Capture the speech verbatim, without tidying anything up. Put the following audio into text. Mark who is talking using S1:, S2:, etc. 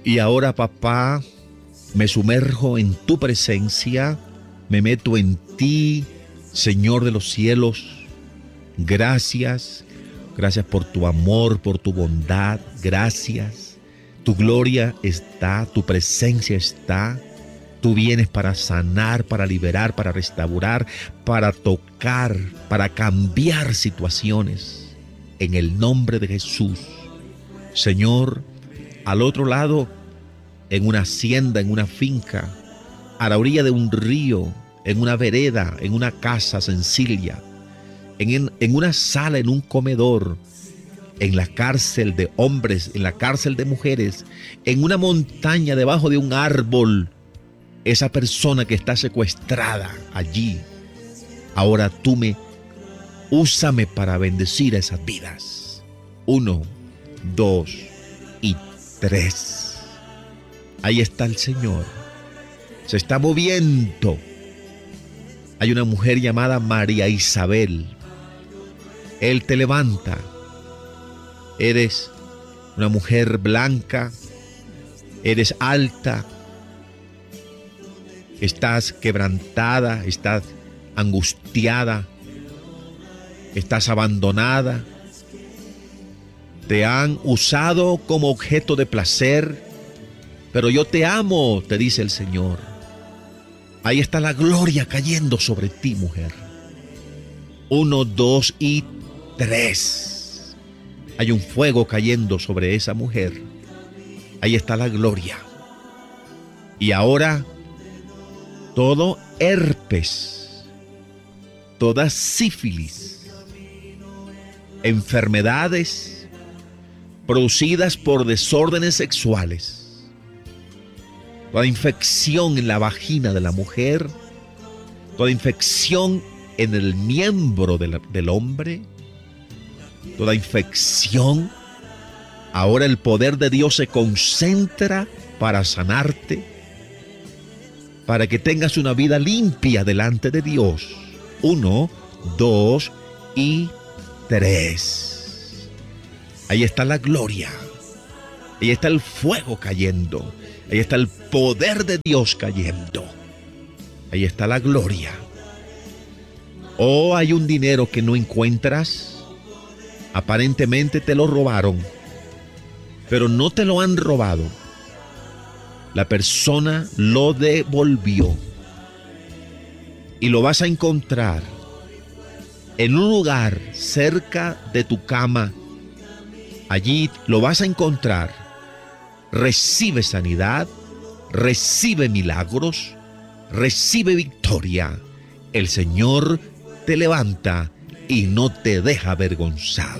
S1: Y ahora, papá, me sumerjo en tu presencia, me meto en ti, Señor de los cielos. Gracias, gracias por tu amor, por tu bondad, gracias. Tu gloria está, tu presencia está. Tú vienes para sanar, para liberar, para restaurar, para tocar, para cambiar situaciones. En el nombre de Jesús. Señor, al otro lado, en una hacienda, en una finca, a la orilla de un río, en una vereda, en una casa sencilla, en, en una sala, en un comedor, en la cárcel de hombres, en la cárcel de mujeres, en una montaña debajo de un árbol, esa persona que está secuestrada allí, ahora tú me, úsame para bendecir a esas vidas. Uno, dos y tres. Ahí está el Señor. Se está moviendo. Hay una mujer llamada María Isabel. Él te levanta. Eres una mujer blanca. Eres alta. Estás quebrantada. Estás angustiada. Estás abandonada. Te han usado como objeto de placer, pero yo te amo, te dice el Señor. Ahí está la gloria cayendo sobre ti, mujer. Uno, dos y tres. Hay un fuego cayendo sobre esa mujer. Ahí está la gloria. Y ahora, todo herpes, toda sífilis, enfermedades producidas por desórdenes sexuales, toda infección en la vagina de la mujer, toda infección en el miembro del, del hombre, toda infección, ahora el poder de Dios se concentra para sanarte, para que tengas una vida limpia delante de Dios. Uno, dos y tres. Ahí está la gloria. Ahí está el fuego cayendo. Ahí está el poder de Dios cayendo. Ahí está la gloria. Oh, hay un dinero que no encuentras. Aparentemente te lo robaron, pero no te lo han robado. La persona lo devolvió. Y lo vas a encontrar en un lugar cerca de tu cama. Allí lo vas a encontrar. Recibe sanidad, recibe milagros, recibe victoria. El Señor te levanta y no te deja avergonzado.